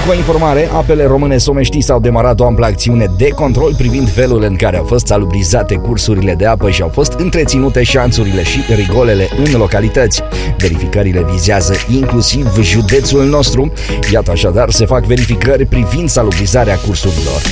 încă o informare, apele române Somești s-au demarat o amplă acțiune de control privind felul în care au fost salubrizate cursurile de apă și au fost întreținute șanțurile și rigolele în localități. Verificările vizează inclusiv județul nostru. Iată, așadar, se fac verificări privind salubrizarea cursurilor.